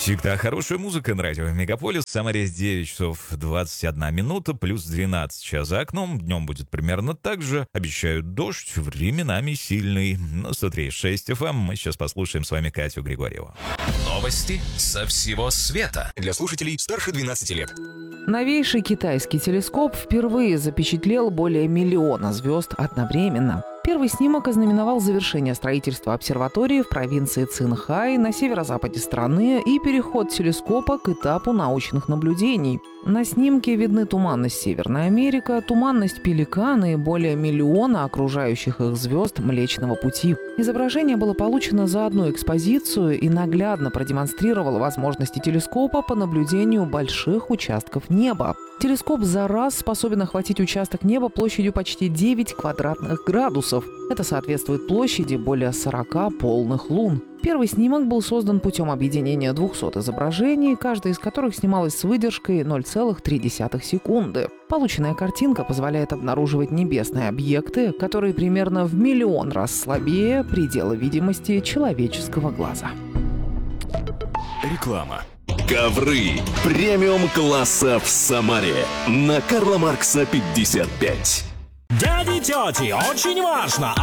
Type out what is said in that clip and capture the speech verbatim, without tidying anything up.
Всегда хорошая музыка на радио Мегаполис. В Самаре девять часов двадцать одна минута, плюс двенадцать сейчас за окном. Днем будет примерно так же. Обещают дождь, временами сильный. На сто три и шесть эф эм мы сейчас послушаем с вами Катю Григорьеву. Новости со всего света. Для слушателей старше двенадцати лет. Новейший китайский телескоп впервые запечатлел более миллиона звезд одновременно. Первый снимок ознаменовал завершение строительства обсерватории в провинции Цинхай на северо-западе страны и переход телескопа к этапу научных наблюдений. На снимке видны туманность Северная Америка, туманность Пеликана и более миллиона окружающих их звезд Млечного Пути. Изображение было получено за одну экспозицию и наглядно продемонстрировало возможности телескопа по наблюдению больших участков неба. Телескоп за раз способен охватить участок неба площадью почти девять квадратных градусов. Это соответствует площади более сорока полных лун. Первый снимок был создан путем объединения двухсот изображений, каждая из которых снималась с выдержкой ноль целых три десятых секунды. Полученная картинка позволяет обнаруживать небесные объекты, которые примерно в миллион раз слабее предела видимости человеческого глаза. Реклама. Ковры премиум-класса в Самаре на Карла Маркса пятьдесят пять. Дяди, тети, очень важно!